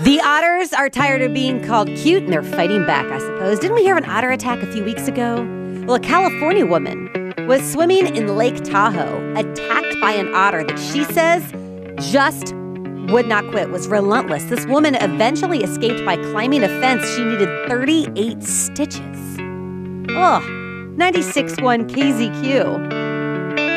The otters are tired of being called cute, and they're fighting back, I suppose. Didn't we hear of an otter attack a few weeks ago? Well, a California woman was swimming in Lake Tahoe, attacked by an otter that she says just would not quit, was relentless. This woman eventually escaped by climbing a fence. She needed 38 stitches. 96.1 KZQ.